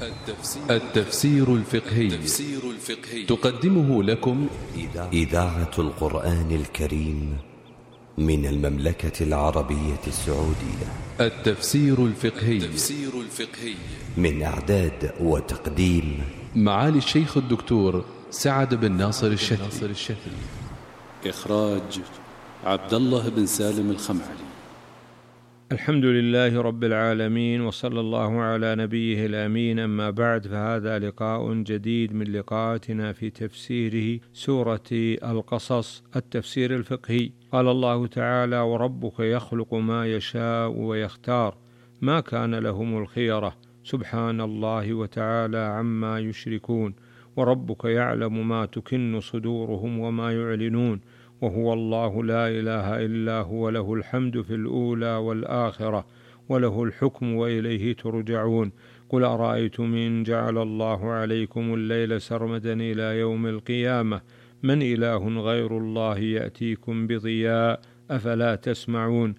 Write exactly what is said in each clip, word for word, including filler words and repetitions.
التفسير الفقهي تقدمه لكم إذاعة القرآن الكريم من المملكة العربية السعودية. التفسير الفقهي من إعداد وتقديم معالي الشيخ الدكتور سعد بن ناصر الشتري. إخراج عبد الله بن سالم الخمعلي. الحمد لله رب العالمين، وصلى الله على نبيه الأمين. أما بعد، فهذا لقاء جديد من لقاءاتنا في تفسيره سورة القصص، التفسير الفقهي. قال الله تعالى: وربك يخلق ما يشاء ويختار ما كان لهم الخيرة، سبحان الله وتعالى عما يشركون. وربك يعلم ما تكن صدورهم وما يعلنون، وهو الله لا إله إلا هو، له الحمد في الأولى والآخرة، وله الحكم وإليه ترجعون. قل أرأيتم إن جعل الله عليكم الليل سرمدا إلى يوم القيامة من إله غير الله يأتيكم بضياء أفلا تسمعون.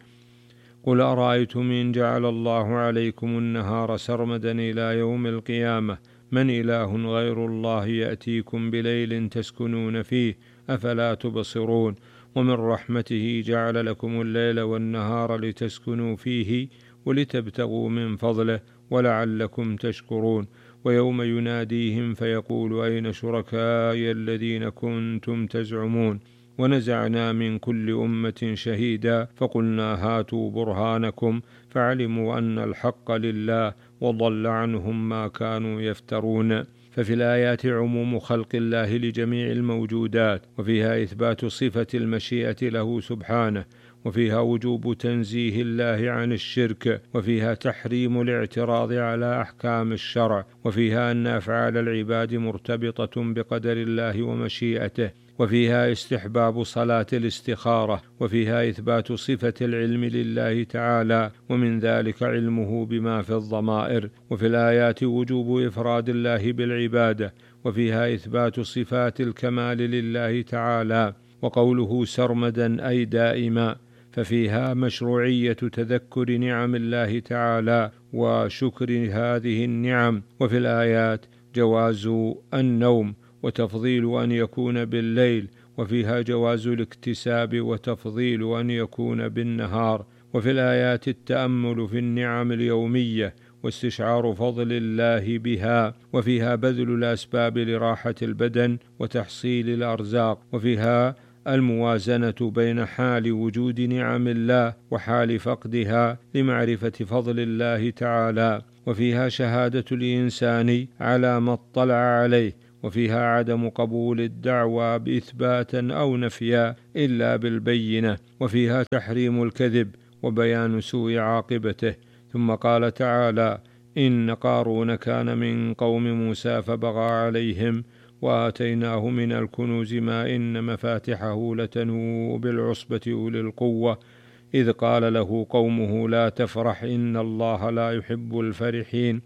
قل أرأيتم إن جعل الله عليكم النهار سرمدا إلى يوم القيامة من إله غير الله يأتيكم بليل تسكنون فيه أفلا تبصرون. ومن رحمته جعل لكم الليل والنهار لتسكنوا فيه ولتبتغوا من فضله ولعلكم تشكرون. ويوم يناديهم فيقول أين شركائي الذين كنتم تزعمون. ونزعنا من كل أمة شهيدا فقلنا هاتوا برهانكم فعلموا أن الحق لله وضل عنهم ما كانوا يفترون. ففي الآيات عموم خلق الله لجميع الموجودات، وفيها إثبات صفة المشيئة له سبحانه، وفيها وجوب تنزيه الله عن الشرك، وفيها تحريم الاعتراض على أحكام الشرع، وفيها أن أفعال العباد مرتبطة بقدر الله ومشيئته، وفيها استحباب صلاة الاستخارة، وفيها إثبات صفة العلم لله تعالى، ومن ذلك علمه بما في الضمائر. وفي الآيات وجوب إفراد الله بالعبادة، وفيها إثبات صفات الكمال لله تعالى. وقوله سرمدا أي دائما، ففيها مشروعية تذكر نعم الله تعالى وشكر هذه النعم. وفي الآيات جواز النوم وتفضيل أن يكون بالليل، وفيها جواز الاكتساب وتفضيل أن يكون بالنهار. وفي الآيات التأمل في النعم اليومية واستشعار فضل الله بها، وفيها بذل الأسباب لراحة البدن وتحصيل الأرزاق، وفيها الموازنة بين حال وجود نعم الله وحال فقدها لمعرفة فضل الله تعالى. وفيها شهادة الإنسان على ما اطلع عليه، وفيها عدم قبول الدعوى بإثباتا أو نفيا إلا بالبينة، وفيها تحريم الكذب وبيان سوء عاقبته. ثم قال تعالى: إن قارون كان من قوم موسى فبغى عليهم وآتيناه من الكنوز ما إن مفاتحه لتنوء بالعصبة أولي القوة إذ قال له قومه لا تفرح إن الله لا يحب الفرحين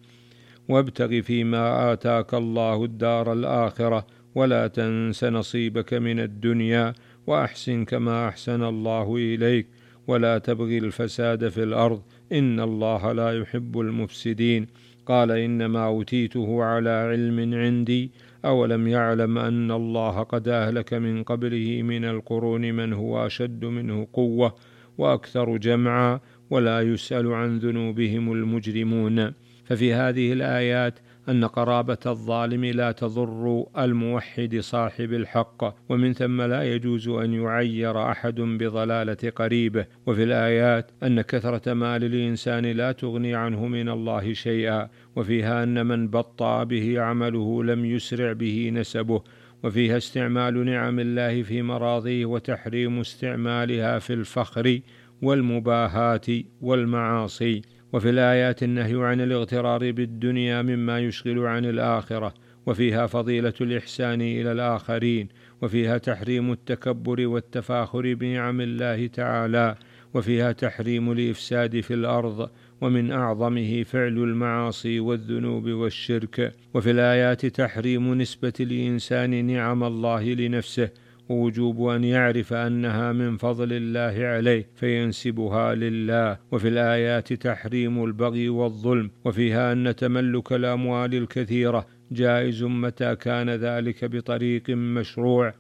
وابتغ فيما آتاك الله الدار الآخرة ولا تنس نصيبك من الدنيا وأحسن كما أحسن الله إليك ولا تبغي الفساد في الأرض إن الله لا يحب المفسدين. قال إنما أوتيته على علم عندي أولم يعلم أن الله قد أهلك من قبله من القرون من هو أشد منه قوة وأكثر جمعا ولا يسأل عن ذنوبهم المجرمون. ففي هذه الآيات أن قرابة الظالم لا تضر الموحد صاحب الحق، ومن ثم لا يجوز أن يعير أحد بضلالة قريبه. وفي الآيات أن كثرة مال الإنسان لا تغني عنه من الله شيئا، وفيها أن من بطأ به عمله لم يسرع به نسبه. وفيها استعمال نعم الله في مراضيه وتحريم استعمالها في الفخر والمباهات والمعاصي. وفي الآيات النهي عن الاغترار بالدنيا مما يشغل عن الآخرة، وفيها فضيلة الإحسان إلى الآخرين، وفيها تحريم التكبر والتفاخر بنعم الله تعالى، وفيها تحريم الإفساد في الأرض، ومن أعظمه فعل المعاصي والذنوب والشرك. وفي الآيات تحريم نسبة الإنسان نعم الله لنفسه، ووجوب أن يعرف أنها من فضل الله عليه فينسبها لله. وفي الآيات تحريم البغي والظلم، وفيها أن تملك الأموال الكثيرة جائز متى كان ذلك بطريق مشروع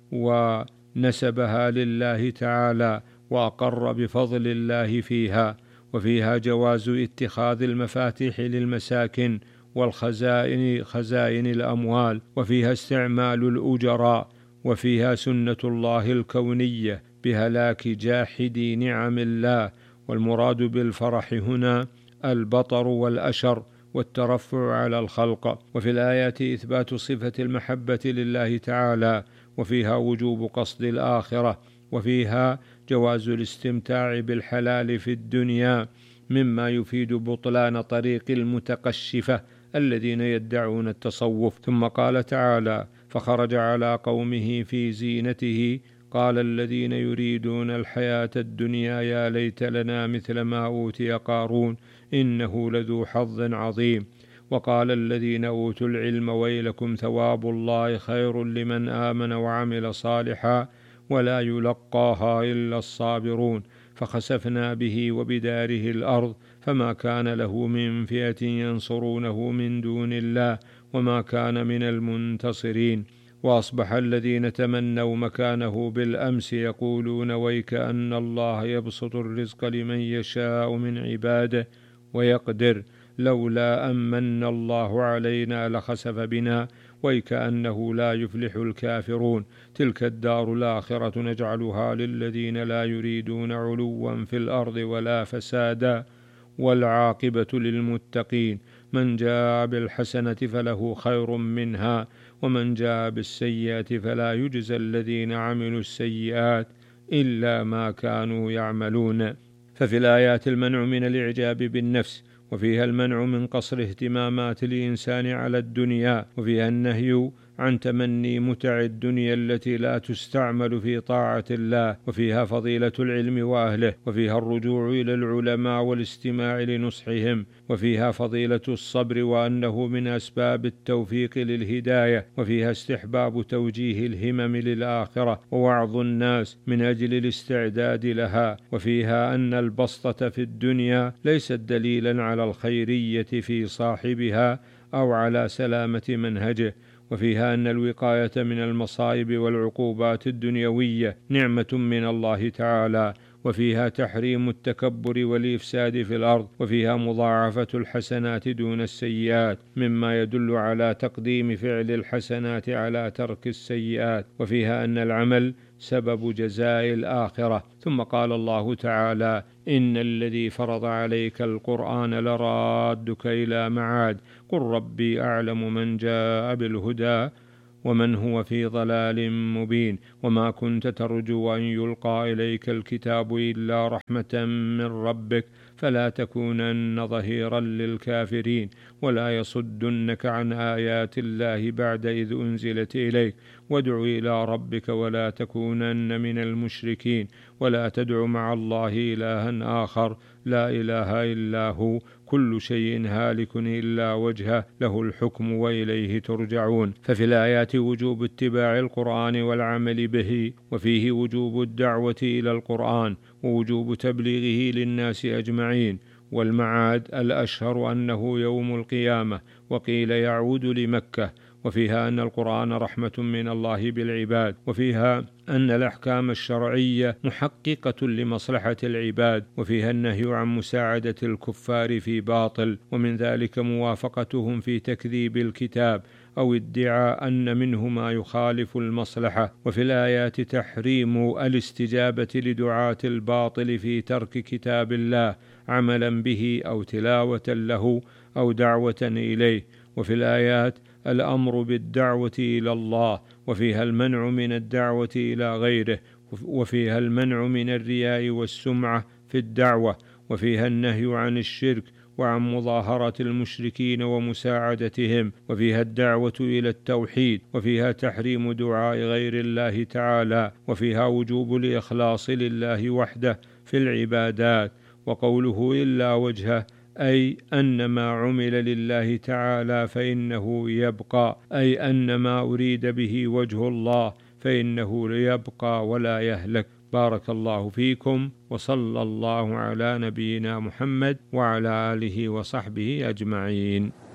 ونسبها لله تعالى وأقر بفضل الله فيها. وفيها جواز اتخاذ المفاتيح للمساكن والخزائن خزائن الأموال، وفيها استعمال الأجراء، وفيها سنة الله الكونية بهلاك جاحدي نعم الله. والمراد بالفرح هنا البطر والأشر والترفع على الخلق. وفي الآيات إثبات صفة المحبة لله تعالى، وفيها وجوب قصد الآخرة، وفيها جواز الاستمتاع بالحلال في الدنيا مما يفيد بطلان طريق المتقشفة الذين يدعون التصوف. ثم قال تعالى: فخرج على قومه في زينته قال الذين يريدون الحياة الدنيا يا ليت لنا مثل ما أوتي قارون إنه لذو حظ عظيم. وقال الذين أوتوا العلم ويلكم ثواب الله خير لمن آمن وعمل صالحا ولا يلقاها إلا الصابرون. فخسفنا به وبداره الأرض فما كان له من فئة ينصرونه من دون الله وما كان من المنتصرين. وأصبح الذين تمنوا مكانه بالأمس يقولون ويك أن الله يبسط الرزق لمن يشاء من عباده ويقدر لولا أمن الله علينا لخسف بنا ويكأنه لا يفلح الكافرون. تلك الدار الآخرة نجعلها للذين لا يريدون علوا في الأرض ولا فسادا والعاقبة للمتقين. من جاء بالحسنة فله خير منها ومن جاء بالسيئة فلا يجزى الذين عملوا السيئات إلا ما كانوا يعملون. ففي الآيات المنع من الإعجاب بالنفس، وفيها المنع من قصر اهتمامات الإنسان على الدنيا، وفيها النهي عن تمني متع الدنيا التي لا تستعمل في طاعة الله، وفيها فضيلة العلم وأهله، وفيها الرجوع إلى العلماء والاستماع لنصحهم، وفيها فضيلة الصبر وأنه من أسباب التوفيق للهداية، وفيها استحباب توجيه الهمم للآخرة ووعظ الناس من أجل الاستعداد لها، وفيها أن البسطة في الدنيا ليست دليلا على الخيرية في صاحبها أو على سلامة منهجه، وفيها أن الوقاية من المصائب والعقوبات الدنيوية نعمة من الله تعالى، وفيها تحريم التكبر والإفساد في الأرض، وفيها مضاعفة الحسنات دون السيئات مما يدل على تقديم فعل الحسنات على ترك السيئات، وفيها أن العمل سبب جزاء الآخرة. ثم قال الله تعالى: إن الذي فرض عليك القرآن لرادك إلى معاد قل ربي أعلم من جاء بالهدى ومن هو في ضلال مبين وما كنت ترجو أن يلقى إليك الكتاب إلا رحمة من ربك فلا تكونن ظهيرا للكافرين ولا يصدنك عن آيات الله بعد إذ أنزلت إليك وادع إلى ربك ولا تكونن من المشركين ولا تدع مع الله إلها آخر لا إله إلا هو كل شيء هالك إلا وجهه له الحكم وإليه ترجعون. ففي الآيات وجوب اتباع القرآن والعمل به، وفيه وجوب الدعوة إلى القرآن ووجوب تبليغه للناس أجمعين. والمعاد الأشهر أنه يوم القيامة، وقيل يعود لمكة. وفيها أن القرآن رحمة من الله بالعباد، وفيها أن الأحكام الشرعية محققة لمصلحة العباد، وفيها النهي عن مساعدة الكفار في باطل، ومن ذلك موافقتهم في تكذيب الكتاب أو ادعاء أن منه ما يخالف المصلحة. وفي الآيات تحريم الاستجابة لدعاة الباطل في ترك كتاب الله عملا به أو تلاوة له أو دعوة إليه. وفي الآيات الأمر بالدعوة إلى الله، وفيها المنع من الدعوة إلى غيره، وفيها المنع من الرياء والسمعة في الدعوة، وفيها النهي عن الشرك وعن مظاهرة المشركين ومساعدتهم، وفيها الدعوة إلى التوحيد، وفيها تحريم دعاء غير الله تعالى، وفيها وجوب الإخلاص لله وحده في العبادات. وقوله إلا وجهه أي أن ما عمل لله تعالى فإنه يبقى، أي أن ما أريد به وجه الله فإنه ليبقى ولا يهلك. بارك الله فيكم، وصلى الله على نبينا محمد وعلى آله وصحبه أجمعين.